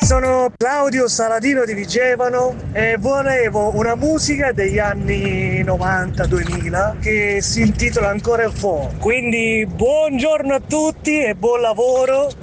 Sono Claudio Saladino di Vigevano e volevo una musica degli anni 90-2000 che si intitola ancora FO. Quindi buongiorno a tutti e buon lavoro